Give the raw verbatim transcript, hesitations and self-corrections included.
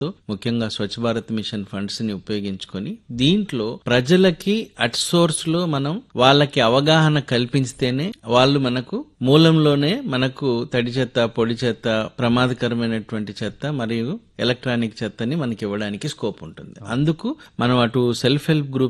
ముఖ్యంగా Swachh Bharat machine funds ని ఉపయోగించుకొని దీంట్లో ప్రజలకి అట్ సోర్స్ లో మనం వాళ్ళకి అవగాహన కల్పిస్తేనే వాళ్ళు మనకు మూలంలోనే మనకు తడి చెత్త, పొడి చెత్త, ప్రమాదకరమైనటువంటి చెత్త మరియు ఎలక్ట్రానిక్ చెత్తని మనకి ఇవ్వడానికి స్కోప్ ఉంటుంది. అందుకు మనం అటు సెల్ఫ్ హెల్ప్ గ్రూప్